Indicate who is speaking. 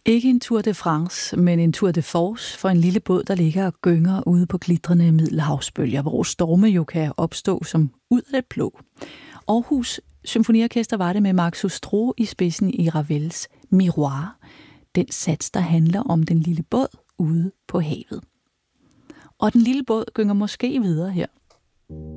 Speaker 1: Ikke en Tour de France, men en Tour de Force for en lille båd, der ligger og gynger ude på glitrende middelhavsbølger, hvor storme jo kan opstå som ud af det blå. Aarhus Symfoniorkester var det med Marc Sostroh i spidsen i Ravels Miroir, den sats, der handler om den lille båd ude på havet. Og den lille båd gynger måske videre her.